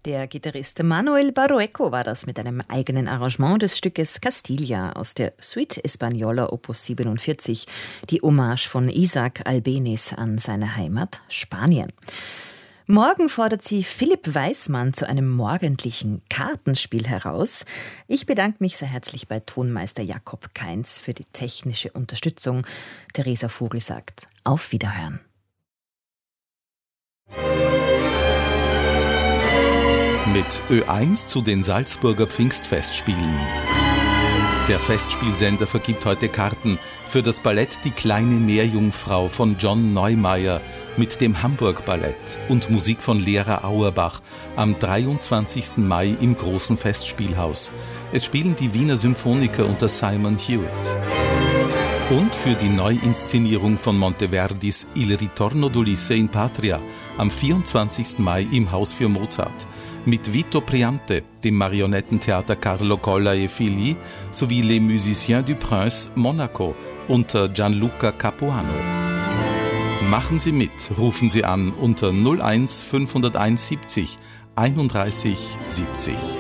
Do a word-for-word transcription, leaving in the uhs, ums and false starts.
Der Gitarrist Manuel Barrueco war das mit einem eigenen Arrangement des Stückes Castilla aus der Suite Española Opus siebenundvierzig, die Hommage von Isaac Albéniz an seine Heimat Spanien. Morgen fordert sie Philipp Weismann zu einem morgendlichen Kartenspiel heraus. Ich bedanke mich sehr herzlich bei Tonmeister Jakob Kainz für die technische Unterstützung. Theresa Vogel sagt auf Wiederhören. Mit Ö eins zu den Salzburger Pfingstfestspielen. Der Festspielsender vergibt heute Karten für das Ballett Die kleine Meerjungfrau von John Neumeier mit dem Hamburg Ballett und Musik von Lehrer Auerbach am dreiundzwanzigsten Mai im großen Festspielhaus. Es spielen die Wiener Symphoniker unter Simon Hewitt. Und für die Neuinszenierung von Monteverdis Il ritorno d'Ulisse in Patria am vierundzwanzigsten Mai im Haus für Mozart mit Vito Priante, dem Marionettentheater Carlo Colla e Figli sowie Les Musiciens du Prince Monaco unter Gianluca Capuano. Machen Sie mit, rufen Sie an unter null eins fünfhunderteins siebzig einunddreißig siebzig.